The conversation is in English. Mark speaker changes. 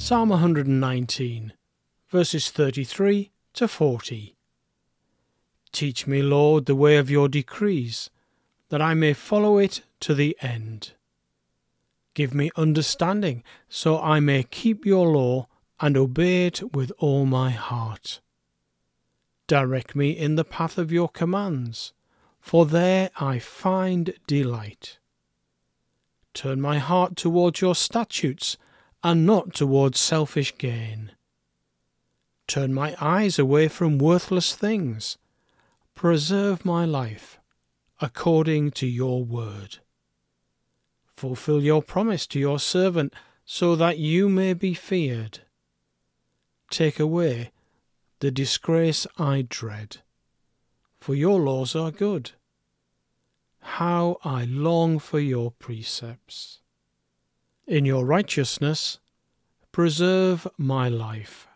Speaker 1: Psalm 119, verses 33 to 40. Teach me, Lord, the way of your decrees, that I may follow it to the end. Give me understanding, so I may keep your law and obey it with all my heart. Direct me in the path of your commands, for there I find delight. Turn my heart towards your statutes, and not towards selfish gain. Turn my eyes away from worthless things. Preserve my life according to your word. Fulfill your promise to your servant, so that you may be feared. Take away the disgrace I dread, for your laws are good. How I long for your precepts. In your righteousness, preserve my life.